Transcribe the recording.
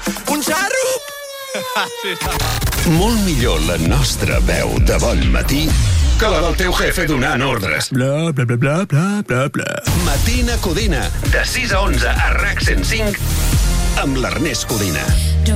Un xarro! Molt millor la nostra veu de bon matí que la del teu jefe donant ordres. Bla, bla, bla, bla, bla, bla, bla. Matina Codina, de 6 a 11 a RAC 105, amb l'Ernest Codina.